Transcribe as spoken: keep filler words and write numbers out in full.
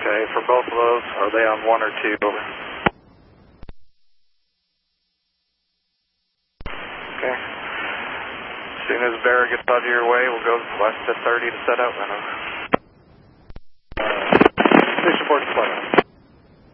Okay, for both of those, are they on one or two? Over. Okay. As soon as Bear gets out of your way, we'll go west to thirty to set out. Then. Uh, station port deployment.